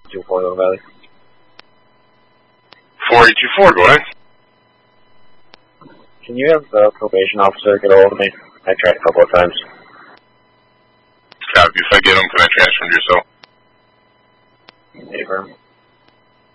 2-4 Little Valley. 4824, go ahead. Can you have the probation officer get a hold of me? I tried a couple of times. Copy. If I get him, can I transfer him to yourself? Hey, firm.